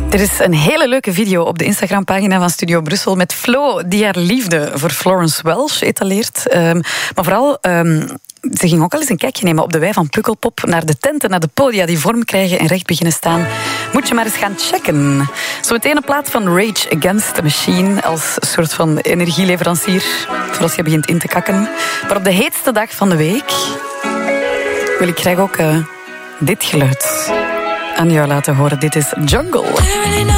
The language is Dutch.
Er is een hele leuke video op de Instagram-pagina van Studio Brussel met Flo, die haar liefde voor Florence Welch etaleert. Maar vooral, ze ging ook al eens een kijkje nemen op de wei van Pukkelpop naar de tenten, naar de podia die vorm krijgen en recht beginnen staan. Moet je maar eens gaan checken. Zometeen een plaat van Rage Against the Machine als soort van energieleverancier, voor als je begint in te kakken. Maar op de heetste dag van de week wil ik graag ook dit geluid aan jou laten horen. Dit is Jungle.